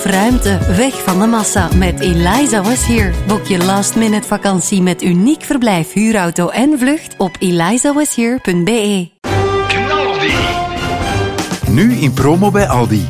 Ruimte, weg van de massa met Eliza Was Here. Boek je last-minute vakantie met uniek verblijf, huurauto en vlucht op elizawashere.be. Nu in promo bij Aldi.